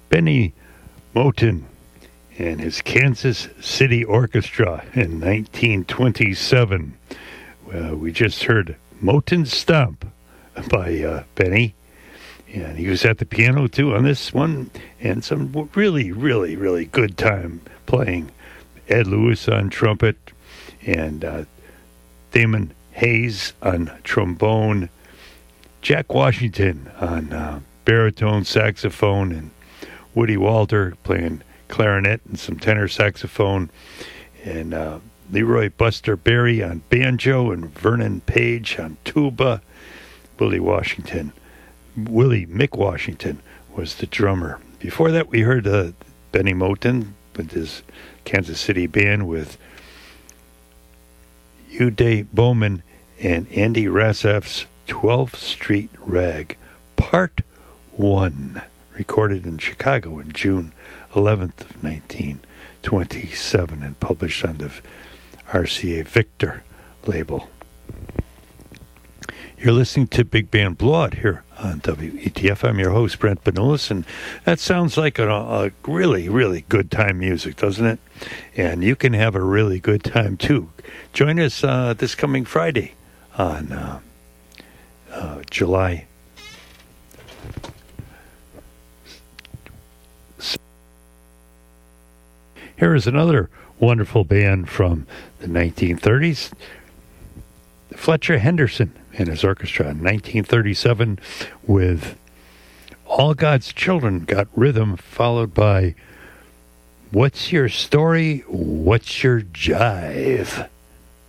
Benny Moten and his Kansas City Orchestra in 1927. We just heard Moten Stomp by Benny, and he was at the piano too on this one, and some really, really, really good time playing. Ed Lewis on trumpet, and Damon Hayes on trombone, Jack Washington on baritone saxophone, and Woody Walter playing clarinet and some tenor saxophone, and Leroy Buster Berry on banjo, and Vernon Page on tuba. Mick Washington was the drummer. Before that, we heard Benny Moten with his Kansas City band with Uday Bowman and Andy Rassaf's 12th Street Rag, Part 1, recorded in Chicago in June 11th of 1927 and published on the RCA Victor label. You're listening to Big Band Blowout here on WETF. I'm your host, Brent Benulis, and that sounds like a really, really good time music, doesn't it? And you can have a really good time, too. Join us this coming Friday on July. Here is another wonderful band from the 1930s, Fletcher Henderson and his orchestra in 1937 with All God's Children Got Rhythm, followed by What's Your Story? What's Your Jive?